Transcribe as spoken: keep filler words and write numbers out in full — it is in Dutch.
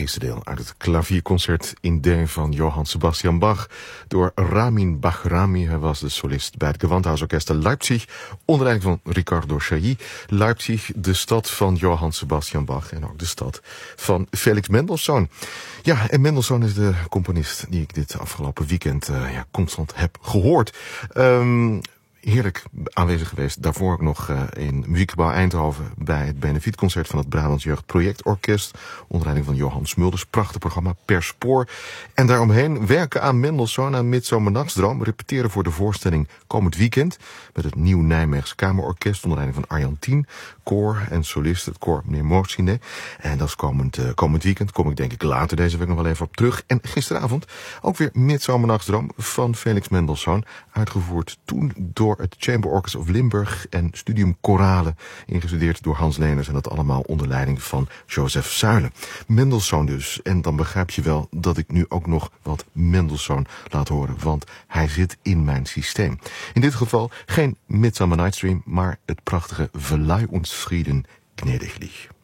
eerste deel uit het klavierconcert in D van Johann Sebastian Bach door Ramin Bahrami. Hij was de solist bij het Gewandhausorchester Leipzig onder leiding van Riccardo Chailly. Leipzig, de stad van Johann Sebastian Bach en ook de stad van Felix Mendelssohn. Ja, en Mendelssohn is de componist die ik dit afgelopen weekend uh, ja, constant heb gehoord. Um, Heerlijk aanwezig geweest. Daarvoor ook nog uh, in Muziekgebouw Eindhoven bij het benefietconcert van het Brabants Jeugd Projectorkest. Onder leiding van Johan Smulders. Prachtig programma per spoor. En daaromheen werken aan Mendelssohn aan Midsomernachtsdroom. Repeteren voor de voorstelling komend weekend. Met het Nieuw Nijmeegs Kamerorkest onder leiding van Arjan Tien. Koor en solist, het koor meneer Morsine. En dat is komend, uh, komend weekend. Kom ik denk ik later deze week nog wel even op terug. En gisteravond ook weer Midsomernachtsdroom van Felix Mendelssohn. Uitgevoerd toen door het Chamber Orchestra of Limburg en Studium Chorale, ingestudeerd door Hans Lehners en dat allemaal onder leiding van Joseph Zuilen. Mendelssohn dus. En dan begrijp je wel dat ik nu ook nog wat Mendelssohn laat horen, want hij zit in mijn systeem. In dit geval geen Midsummer Night's Dream, maar het prachtige Verleih uns Frieden, gnädig lieg.